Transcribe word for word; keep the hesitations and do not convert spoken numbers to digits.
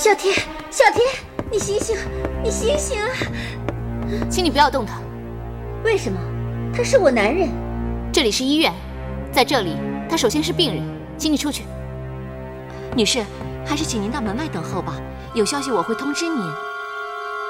小天，小天，你醒醒，你醒醒啊！ 请你不要动他。 为什么？他是我男人。 这里是医院，在这里，他首先是病人，请你出去。 女士，还是请您到门外等候吧。有消息我会通知您。